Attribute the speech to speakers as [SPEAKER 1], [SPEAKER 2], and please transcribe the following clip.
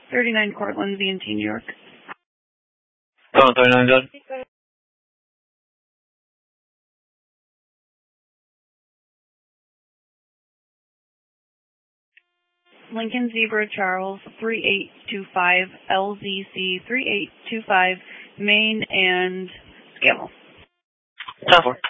[SPEAKER 1] 39 Cortland, VNT, New York.
[SPEAKER 2] Go on, 39, good.
[SPEAKER 1] Lincoln Zebra Charles, 3825, LZC 3825, Maine and Scammell.
[SPEAKER 2] 10-4.